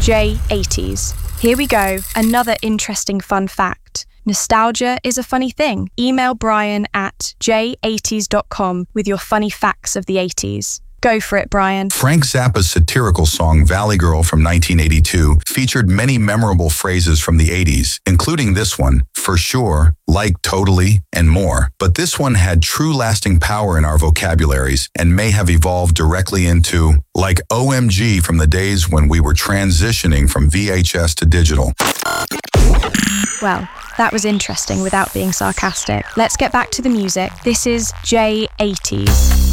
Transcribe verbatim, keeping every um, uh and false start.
J eighties. Here we go, another interesting fun fact. Nostalgia is a funny thing. Email Brian at j eighties dot com with your funny facts of the eighties. Go for it, Brian. Frank Zappa's satirical song Valley Girl from nineteen eighty-two featured many memorable phrases from the eighties, including this one, for sure, like, totally, and more. But this one had true lasting power in our vocabularies and may have evolved directly into, like O M G from the days when we were transitioning from V H S to digital. Well, that was interesting without being sarcastic. Let's get back to the music. This is J eighties.